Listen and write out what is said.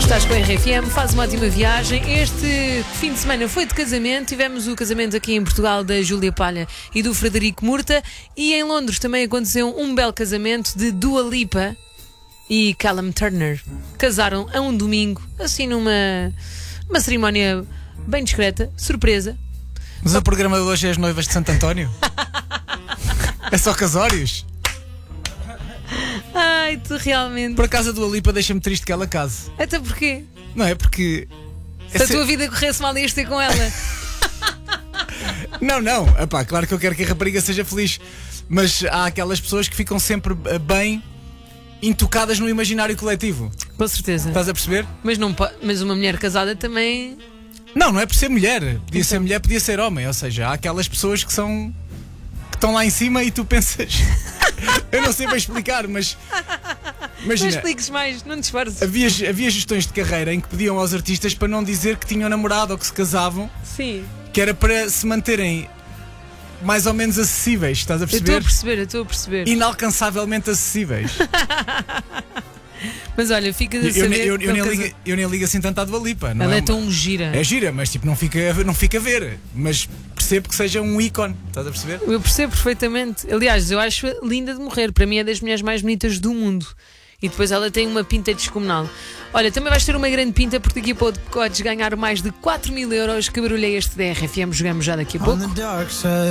Estás com a RFM, faz uma ótima viagem. Este fim de semana foi de casamento. Tivemos o casamento aqui em Portugal da Júlia Palha e do Frederico Murta. E em Londres também aconteceu um belo casamento de Dua Lipa e Callum Turner. Casaram a um domingo, assim numa cerimónia bem discreta, surpresa. Mas o programa de hoje é as noivas de Santo António? É só casórios? Ai, tu realmente. Por acaso a Dua Lipa deixa-me triste que ela case. Até porquê? Não é porque... Se a tua vida corresse mal, ias ter com ela. Não. Epá, claro que eu quero que a rapariga seja feliz. Mas há aquelas pessoas que ficam sempre bem intocadas no imaginário coletivo. Com certeza. Estás a perceber? Mas uma mulher casada também... Não é por ser mulher. Podia ser mulher, podia ser homem. Ou seja, há aquelas pessoas que estão lá em cima e tu pensas... Eu não sei bem explicar, mas... Imagina, não expliques mais, não te esforces. havia gestões de carreira em que pediam aos artistas para não dizer que tinham namorado ou que se casavam. Sim. Que era para se manterem mais ou menos acessíveis, estás a perceber? Eu estou a perceber. Inalcançavelmente acessíveis. Mas olha, fica a saber. Eu nem ligo assim tanto à Dua Lipa. Ela é tão gira. É gira, mas tipo, não fica a ver. Mas percebo que seja um ícone, estás a perceber? Eu percebo perfeitamente. Aliás, eu acho linda de morrer. Para mim é das mulheres mais bonitas do mundo. E depois ela tem uma pinta descomunal. Olha, também vais ter uma grande pinta, porque daqui a pouco podes ganhar mais de 4.000 euros. Que barulho é este da RFM? Jogamos já daqui a pouco.